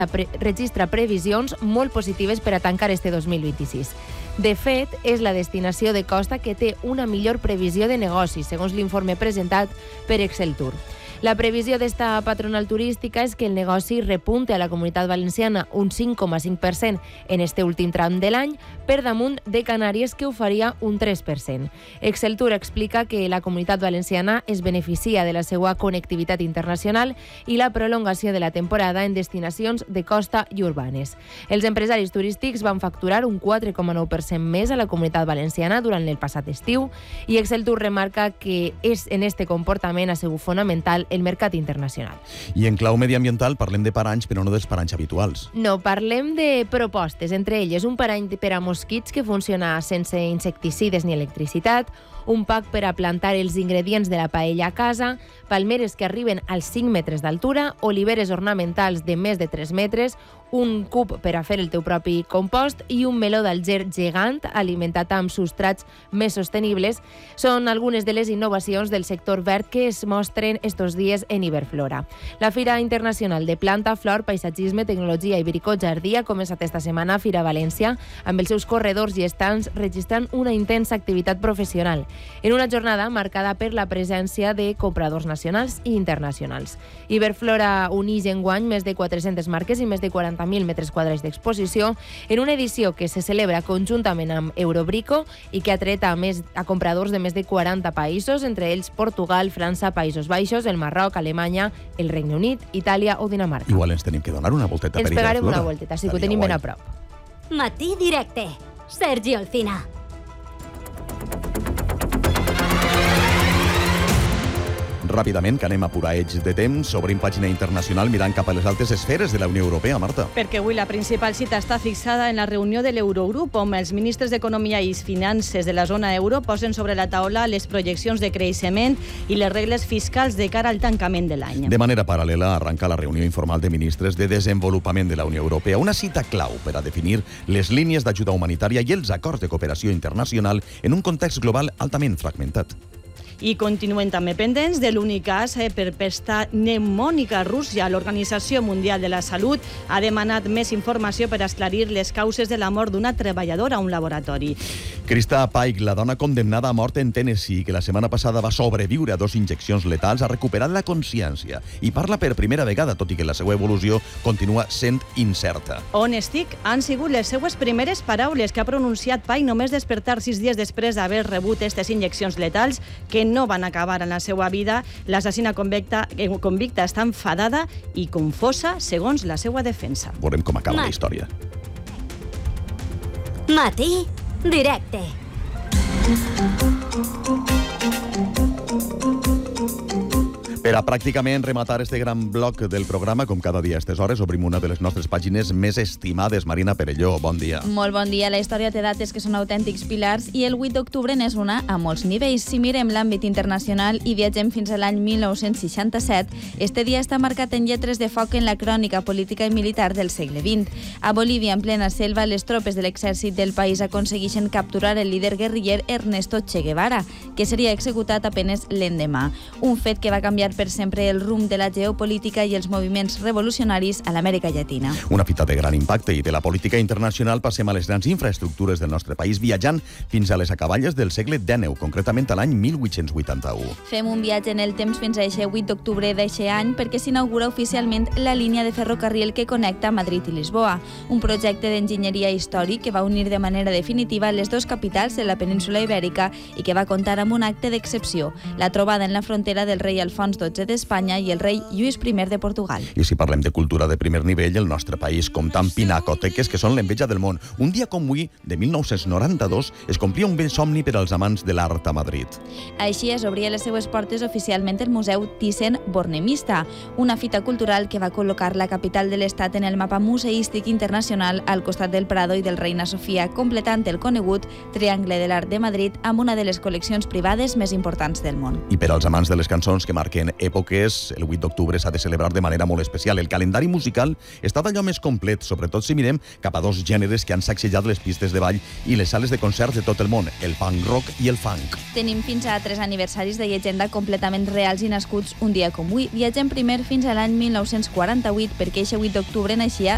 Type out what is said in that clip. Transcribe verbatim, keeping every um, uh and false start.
pre- registra previsions molt positives per a tancar este dos mil vint-i-sis. De fet, és la destinació de costa que té una millor previsió de negoci, segons l'informe presentat per Exceltur. La previsió d'esta patronal turística és que el negoci repunte a la Comunitat Valenciana un cinc coma cinc per cent en este últim tram de l'any, per damunt de Canàries, que ho faria un tres per cent. Exceltur explica que la Comunitat Valenciana es beneficia de la seva connectivitat internacional i la prolongació de la temporada en destinacions de costa i urbanes. Els empresaris turístics van facturar un quatre coma nou per cent més a la Comunitat Valenciana durant el passat estiu i Exceltur remarca que és en este comportament ha sigut fonamental el mercat internacional. I en clau mediambiental parlem de paranys, però no dels paranys habituals. No, parlem de propostes, entre elles un parany per a mosquits que funciona sense insecticides ni electricitat, un pack per a plantar els ingredients de la paella a casa, palmeres que arriben als cinc metres d'altura, oliveres ornamentals de més de tres metres, un cub per a fer el teu propi compost i un meló d'alger gegant alimentat amb substrats més sostenibles. Són algunes de les innovacions del sector verd que es mostren estos dies en Iberflora. La Fira Internacional de Planta, Flor, Paisatgisme, Tecnologia i Bricot-Jardí ha començat esta setmana a Fira València amb els seus corredors i estants registrant una intensa activitat professional en una jornada marcada per la presència de compradors nacionals i internacionals. Iberflora uneix enguany més de quatre-centes marques i més de quaranta mil metres quadrats d'exposició en una edició que se celebra conjuntament amb Eurobrico i que ha tret a, més, a compradors de més de quaranta països, entre ells Portugal, França, Països Baixos, el Marroc, Alemanya, el Regne Unit, Itàlia o Dinamarca. Igual ens tenim que donar una volteta per Ens pegarem una volteta, sí que ho tenim ben a prop. Matí Directe, Sergi Alcina. Ràpidament, que anem a puraeig de temps, obrim pàgina internacional mirant cap a les altes esferes de la Unió Europea, Marta. Perquè avui la principal cita està fixada en la reunió de l'Eurogrup, on els ministres d'Economia i Finances de la zona euro posen sobre la taula les projeccions de creixement i les regles fiscals de cara al tancament de l'any. De manera paral·lela, arranca la reunió informal de ministres de desenvolupament de la Unió Europea, una cita clau per a definir les línies d'ajuda humanitària i els acords de cooperació internacional en un context global altament fragmentat. I continuen també pendents de l'únic cas per pesta pneumònica a Rússia. L'Organització Mundial de la Salut ha demanat més informació per esclarir les causes de la mort d'una treballadora a un laboratori. Krista Paik, la dona condemnada a mort en Tennessee, que la setmana passada va sobreviure a dos injeccions letals, ha recuperat la consciència i parla per primera vegada, tot i que la seva evolució continua sent incerta. On estic? Han sigut les seues primeres paraules que ha pronunciat Paik només despertar sis dies després d'haver rebut aquestes injeccions letals que no van acabar en la seva vida. L'assassina convicta, convicta està enfadada i confosa, segons la seva defensa. Veurem com acaba Ma- la història. Matí Directe. Per a pràcticament rematar este gran bloc del programa, com cada dia a aquestes hores, obrim una de les nostres pàgines més estimades. Marina Perelló, bon dia. Molt bon dia. La història té dates que són autèntics pilars i el vuit d'octubre n'és una a molts nivells. Si mirem l'àmbit internacional i viatgem fins a l'any mil nou-cents seixanta-set, este dia està marcat en lletres de foc en la crònica política i militar del segle vint. A Bolívia, en plena selva, les tropes de l'exèrcit del país aconsegueixen capturar el líder guerriller Ernesto Che Guevara, que seria executat apenes l'endemà. Un fet que va canviar per sempre el rumb de la geopolítica i els moviments revolucionaris a l'Amèrica Llatina. Una fita de gran impacte, i de la política internacional passem a les grans infraestructures del nostre país, viatjant fins a les acaballes del segle dènou, concretament a l'any mil vuit-cents vuitanta-u. Fem un viatge en el temps fins a eixe vuit d'octubre d'eixe any perquè s'inaugura oficialment la línia de ferrocarril que connecta Madrid i Lisboa, un projecte d'enginyeria històric que va unir de manera definitiva les dues capitals de la península ibèrica i que va comptar amb un acte d'excepció, la trobada en la frontera del rei Alfons dotze d'Espanya i el rei Lluís primer de Portugal. I si parlem de cultura de primer nivell, el nostre país compta amb pinacoteques que són l'enveja del món. Un dia com avui, de mil nou-cents noranta-dos, es complia un vell somni per als amants de l'art a Madrid. Així es obria les seues portes oficialment el Museu Thyssen-Bornemisza, una fita cultural que va col·locar la capital de l'Estat en el mapa museístic internacional al costat del Prado i del Reina Sofia, completant el conegut Triangle de l'Art de Madrid amb una de les col·leccions privades més importants del món. I per als amants de les cançons que marquen èpoques, el vuit d'octubre s'ha de celebrar de manera molt especial. El calendari musical està d'allò més complet, sobretot si mirem cap a dos gèneres que han sacsejat les pistes de ball i les sales de concerts de tot el món, el punk rock i el funk. Tenim fins a tres aniversaris de llegenda completament reals i nascuts un dia com avui. Viatgem primer fins a l'any mil nou-cents quaranta-vuit perquè eixe vuit d'octubre naixia